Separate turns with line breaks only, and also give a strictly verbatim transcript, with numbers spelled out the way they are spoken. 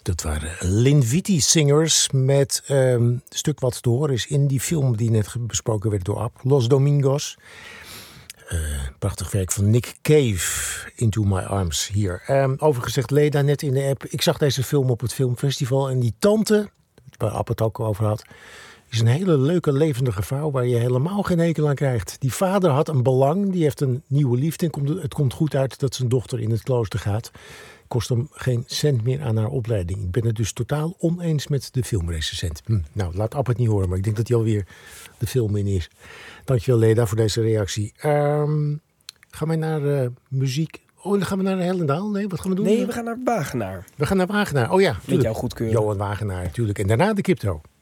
Dat waren Linviti Singers met um, een stuk wat te horen is in die film die net besproken werd door Ab. Los Domingos. Uh, prachtig werk van Nick Cave, Into My Arms hier. Um, overigens zegt Leda net in de app, ik zag deze film op het filmfestival en die tante, waar Ab het ook over had, is een hele leuke, levendige vrouw waar je helemaal geen hekel aan krijgt. Die vader had een belang, die heeft een nieuwe liefde en het komt goed uit dat zijn dochter in het klooster gaat. Kost hem geen cent meer aan haar opleiding. Ik ben het dus totaal oneens met de filmrecensent. Hm, nou, laat Ab het niet horen, maar ik denk dat hij alweer de film in is. Dankjewel, Leda, voor deze reactie. Um, gaan wij naar uh, muziek? Oh, dan gaan we naar Hellendaal? Nee, wat gaan we doen?
Nee, we gaan naar Wagenaar.
We gaan naar Wagenaar, oh ja.
Met jouw goedkeuren.
Johan Wagenaar, natuurlijk. En daarna de Kipto.